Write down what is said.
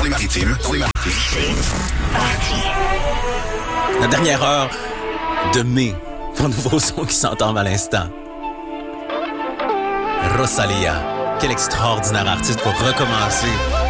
Dans les maritimes. La dernière heure de mai, ton nouveau son qui s'entend à l'instant. Rosalia, quel extraordinaire artiste pour recommencer